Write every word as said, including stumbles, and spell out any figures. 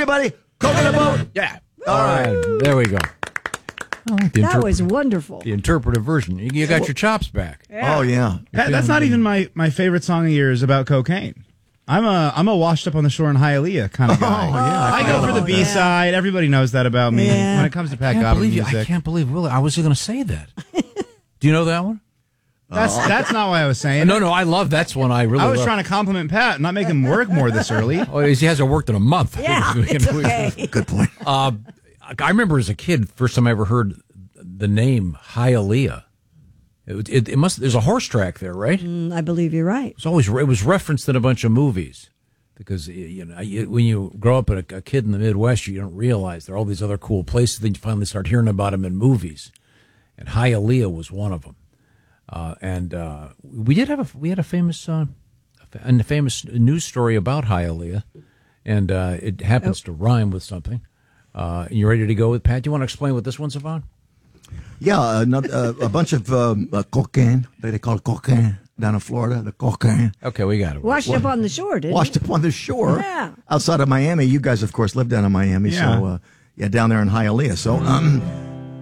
everybody, coconut boat. Yeah. All right. Uh, there we go. Oh, the That interp- was wonderful. The interpretive version. You, you got your chops back. Yeah. Oh, yeah. Pat, that's not even my, my favorite song of yours about cocaine. I'm a I'm a washed up on the shore in Hialeah kind of guy. Oh, yeah. I go for the B side. Everybody knows that about me. Yeah. When it comes to Pat I can't Godwin believe you. music, I can't believe Willie. I was going to say that. Do you know that one? that's that's not what I was saying. No, no. I love that's one. I really. I was love. trying to compliment Pat, not make him work more this early. Oh, he hasn't worked in a month. Yeah, it's okay. Good point. Uh, I remember as a kid, first time I ever heard the name Hialeah. It, it, it must. There's a horse track there, right? Mm, I believe you're right. It's always it was referenced in a bunch of movies because you know you, when you grow up a, a kid in the Midwest, you don't realize there are all these other cool places. Then you finally start hearing about them in movies, and Hialeah was one of them. Uh, and uh, we did have a we had a famous uh, a famous news story about Hialeah, and uh, it happens oh. to rhyme with something. Uh, you ready to go with Pat? Do you want to explain what this one's about? Yeah, uh, not, uh, a bunch of um, uh, cocaine. They call it cocaine down in Florida. The cocaine. Okay, we got it. Washed Well, up on the shore, didn't Washed it? up on the shore. Yeah. Outside of Miami. You guys, of course, live down in Miami. Yeah. So, uh, yeah, down there in Hialeah. So, um,